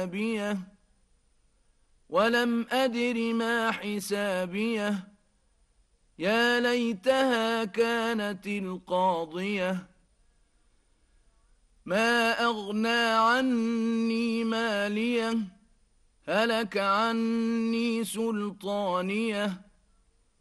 كتابيه ولم أدر ما حسابيه يا ليتها كانت القاضية ما أغنى عني ماليه هلك عني سلطانيه